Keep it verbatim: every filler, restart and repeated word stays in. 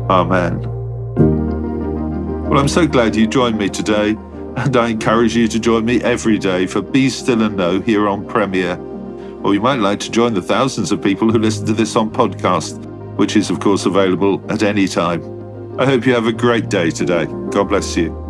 Amen. Well, I'm so glad you joined me today, and I encourage you to join me every day for Be Still and Know here on Premier. Or you might like to join the thousands of people who listen to this on podcast, which is, of course, available at any time. I hope you have a great day today. God bless you.